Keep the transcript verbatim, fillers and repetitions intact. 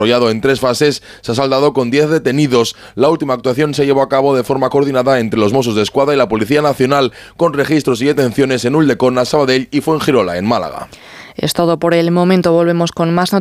Desarrollado en tres fases, se ha saldado con diez detenidos. La última actuación se llevó a cabo de forma coordinada entre los Mossos de Escuadra y la Policía Nacional, con registros y detenciones en Ulldecona, Sabadell y Fuengirola, en Málaga. Es todo por el momento. Volvemos con más noticias.